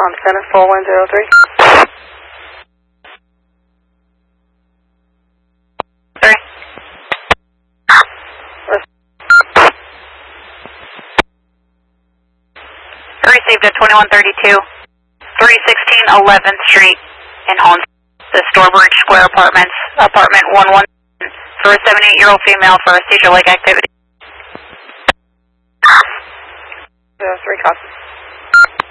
Center 4103. 3. Received at 2132, 316 11th Street in Holmes, the Storebridge Square Apartments, apartment 11, for a 78-year-old female for a seizure-like activity. 3 copies.